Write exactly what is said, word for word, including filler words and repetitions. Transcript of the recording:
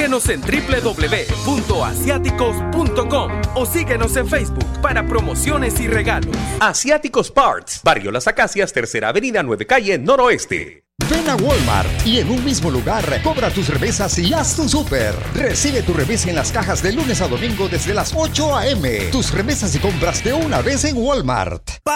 Visítenos en doble u doble u doble u punto asiáticos punto com o síguenos en Facebook para promociones y regalos. Asiáticos Parts, Barrio Las Acacias, Tercera Avenida, nueve Calle, Noroeste. Ven a Walmart y en un mismo lugar cobra tus remesas y haz tu súper. Recibe tu remesa en las cajas de lunes a domingo desde las ocho a eme. Tus remesas y compras de una vez en Walmart.